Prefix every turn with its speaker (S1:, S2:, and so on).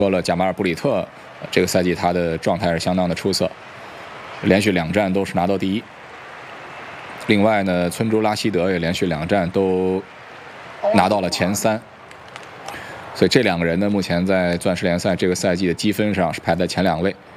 S1: 说了，贾马尔·布里特这个赛季他的状态是相当的出色，连续2战都是拿到第1。另外呢，村竹拉希德也连续2战都拿到了前3，所以这2个人呢，目前在钻石联赛这个赛季的积分上是排在前2位。